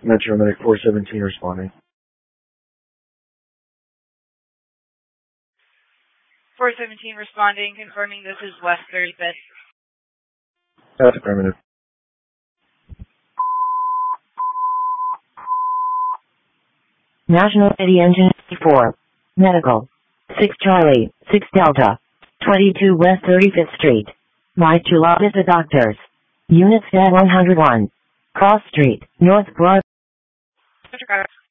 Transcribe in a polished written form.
Metro Medic 417 responding. 417 responding, confirming this is West 35th. That's affirmative. National City Engine 4. Medical. 6 Charlie, 6 Delta. 22 West 35th Street. My Chula Vista Doctors. Unit 101. Cross Street, North Broad.